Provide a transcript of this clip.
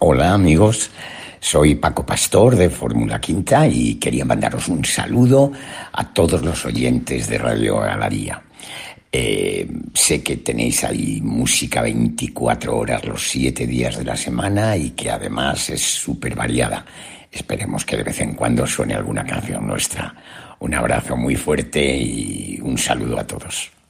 Hola amigos, soy Paco Pastor de Fórmula Quinta y quería mandaros un saludo a todos los oyentes de Radio Galería. Sé que tenéis ahí música 24 horas los 7 días de la semana y que además es súper variada. Esperemos que de vez en cuando suene alguna canción nuestra. Un abrazo muy fuerte y un saludo a todos.